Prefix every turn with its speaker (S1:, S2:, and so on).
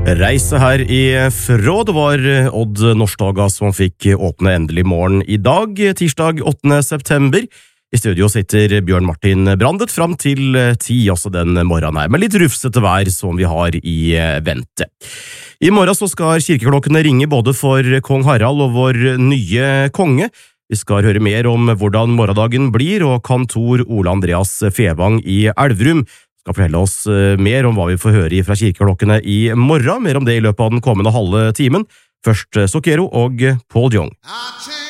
S1: Reise her ifra, det var Odd Nordstoga som fikk åpne endelig morgen i dag, tirsdag 8. september. I studio sitter Bjørn Martin Brandet fram til 10 også den morgenen her, med litt rufsete vær som vi har i vente. I morgen så skal kirkeklokkene ringe både for kong Harald og vår nye konge. Vi skal høre mer om hvordan morgendagen blir, og kantor Ole Andreas Fevang i Elverum skal fortelle oss mer om hva vi får høre fra kirkeklokkene i morgen. Mer om det i løpet av den kommende halve timen. Først Sokero og Paul Young.